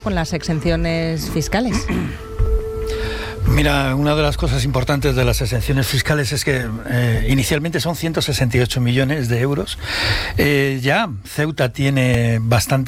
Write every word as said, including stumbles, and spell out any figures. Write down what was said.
con las exenciones fiscales? Mira, una de las cosas importantes de las exenciones fiscales es que eh, inicialmente son ciento sesenta y ocho millones de euros. Eh, ya Ceuta tiene bastante